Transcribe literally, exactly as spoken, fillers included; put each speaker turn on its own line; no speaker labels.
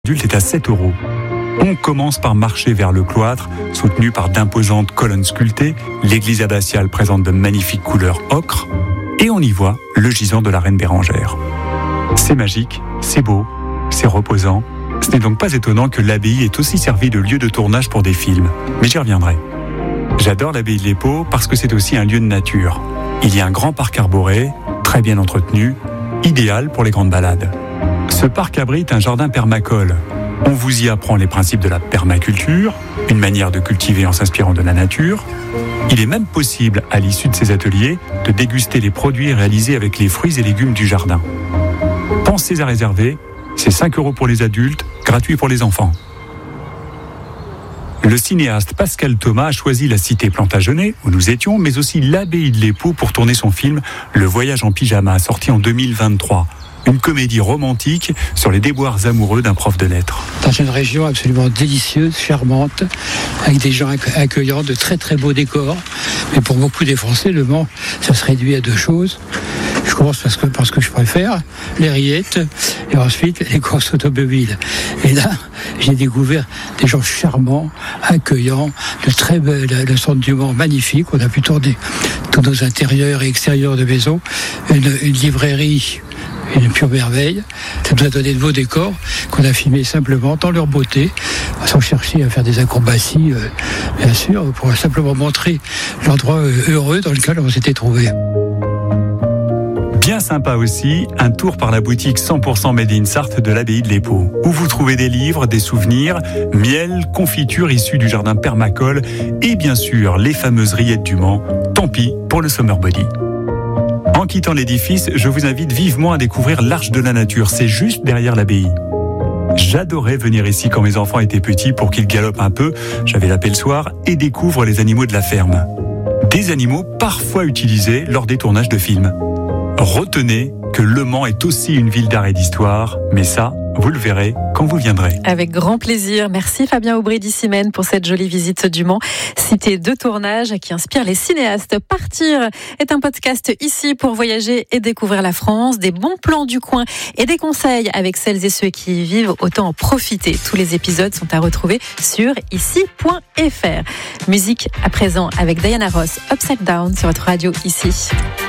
L'adulte est à sept euros. On commence par marcher vers le cloître, soutenu par d'imposantes colonnes sculptées. L'église abbatiale présente de magnifiques couleurs ocre. Et on y voit le gisant de la reine Bérengère. C'est magique, c'est beau, c'est reposant. Ce n'est donc pas étonnant que l'abbaye ait aussi servi de lieu de tournage pour des films. Mais j'y reviendrai. J'adore l'abbaye de l'Épau parce que c'est aussi un lieu de nature. Il y a un grand parc arboré, très bien entretenu, idéal pour les grandes balades. Ce parc abrite un jardin permacole. On vous y apprend les principes de la permaculture, une manière de cultiver en s'inspirant de la nature. Il est même possible, à l'issue de ces ateliers, de déguster les produits réalisés avec les fruits et légumes du jardin. Pensez à réserver, c'est cinq euros pour les adultes, gratuit pour les enfants. Le cinéaste Pascal Thomas a choisi la cité Plantagenet, où nous étions, mais aussi l'abbaye de l'Épau pour tourner son film Le Voyage en pyjama, sorti en deux mille vingt-trois. Une comédie romantique sur les déboires amoureux d'un prof de lettres.
Dans une région absolument délicieuse, charmante, avec des gens accueillants, de très très beaux décors. Mais pour beaucoup des Français, Le Mans, ça se réduit à deux choses. Je commence parce que, parce que je préfère, les rillettes, et ensuite les courses automobiles. Et là, j'ai découvert des gens charmants, accueillants, de très belles, le centre du Mans magnifique. On a pu tourner tous nos intérieurs et extérieurs de maison, une, une librairie, une pure merveille. Ça nous a donné de beaux décors qu'on a filmés simplement dans leur beauté, sans chercher à faire des acrobaties, euh, bien sûr, pour simplement montrer l'endroit heureux dans lequel on s'était trouvé.
Bien sympa aussi, un tour par la boutique cent pour cent Made in Sarthe de l'abbaye de l'Épau, où vous trouvez des livres, des souvenirs, miel, confitures issues du jardin permacole et bien sûr les fameuses rillettes du Mans. Tant pis pour le summer body. En quittant l'édifice, je vous invite vivement à découvrir l'Arche de la Nature. C'est juste derrière l'abbaye. J'adorais venir ici quand mes enfants étaient petits pour qu'ils galopent un peu, j'avais la paix le soir, et découvrent les animaux de la ferme. Des animaux parfois utilisés lors des tournages de films. Retenez que Le Mans est aussi une ville d'art et d'histoire, mais ça, vous le verrez quand vous viendrez.
Avec grand plaisir. Merci Fabien Aubry d'Issymène pour cette jolie visite du Mans, cité de tournage qui inspire les cinéastes. Partir est un podcast ici pour voyager et découvrir la France, des bons plans du coin et des conseils avec celles et ceux qui y vivent. Autant en profiter. Tous les épisodes sont à retrouver sur ici point f r. Musique à présent avec Diana Ross, Upside Down sur votre radio ici.